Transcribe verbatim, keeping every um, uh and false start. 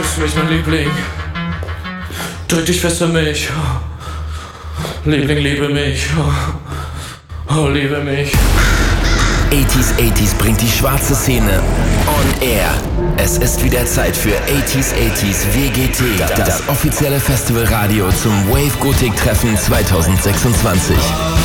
küss mich, mein Liebling. Drück dich fest für mich. Liebling, liebe mich. Oh, liebe mich. achtziger achtziger bringt die schwarze Szene on air. Es ist wieder Zeit für achtziger achtziger W G T, das offizielle Festivalradio zum Wave Gothic Treffen zwanzig sechsundzwanzig.